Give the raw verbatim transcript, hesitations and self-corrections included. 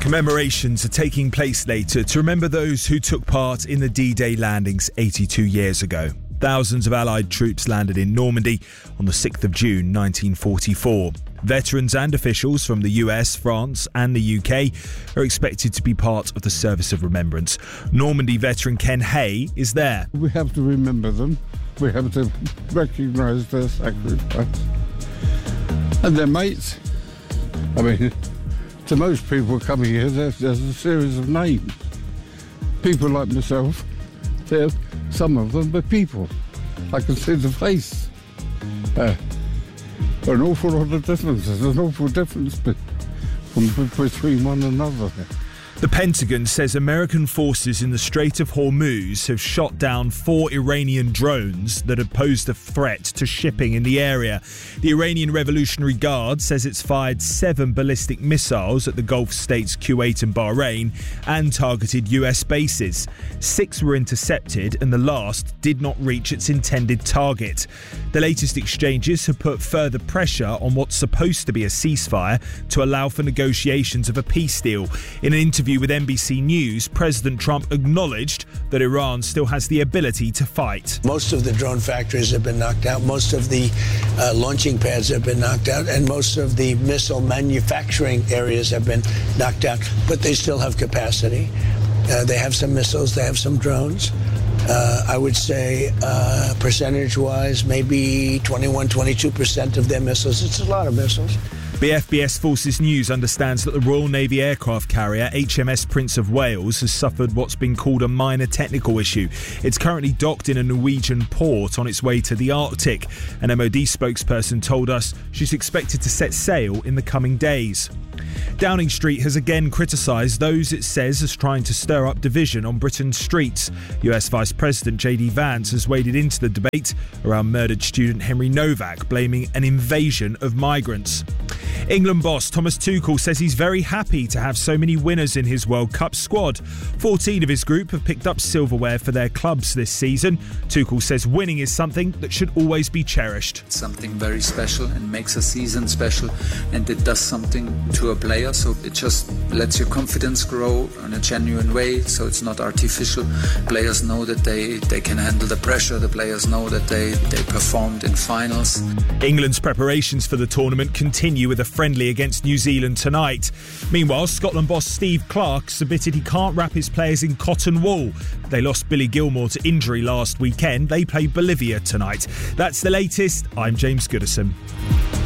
Commemorations are taking place later to remember those who took part in the D-Day landings eighty-two years ago. Thousands of Allied troops landed in Normandy on the sixth of June nineteen forty-four. Veterans and officials from the U S, France and the U K are expected to be part of the service of remembrance. Normandy veteran Ken Hay is there. We have to remember them. We have to recognise their sacrifice. And their mates. I mean, to most people coming here, there's, there's a series of names. People like myself, they're, some of them are people. I can see the face. Uh, an awful lot of difference. There's an awful difference be- from, between one another. The Pentagon says American forces in the Strait of Hormuz have shot down four Iranian drones that had posed a threat to shipping in the area. The Iranian Revolutionary Guard says it's fired seven ballistic missiles at the Gulf states Kuwait and Bahrain and targeted U S bases. Six were intercepted and the last did not reach its intended target. The latest exchanges have put further pressure on what's supposed to be a ceasefire to allow for negotiations of a peace deal. In an interview with N B C News, President Trump acknowledged that Iran still has the ability to fight. Most of the drone factories have been knocked out, most of the uh, launching pads have been knocked out, and most of the missile manufacturing areas have been knocked out, but they still have capacity. Uh, they have some missiles, they have some drones. Uh, I would say uh, percentage-wise, maybe twenty-one, twenty-two percent of their missiles. It's a lot of missiles. B F B S Forces News understands that the Royal Navy aircraft carrier H M S Prince of Wales has suffered what's been called a minor technical issue. It's currently docked in a Norwegian port on its way to the Arctic. An M O D spokesperson told us she's expected to set sail in the coming days. Downing Street has again criticised those it says is trying to stir up division on Britain's streets. U S Vice President J D Vance has waded into the debate around murdered student Henry Novak, blaming an invasion of migrants. England boss Thomas Tuchel says he's very happy to have so many winners in his World Cup squad. fourteen of his group have picked up silverware for their clubs this season. Tuchel says winning is something that should always be cherished. It's something very special and makes a season special, and it does something to a player, so it just lets your confidence grow in a genuine way, so it's not artificial. Players know that they, they can handle the pressure. The players know that they, they performed in finals. England's preparations for the tournament continue with a friendly against New Zealand tonight. Meanwhile, Scotland boss Steve Clarke submitted he can't wrap his players in cotton wool. They lost Billy Gilmour to injury last weekend. They play Bolivia tonight. That's the latest. I'm James Goodison.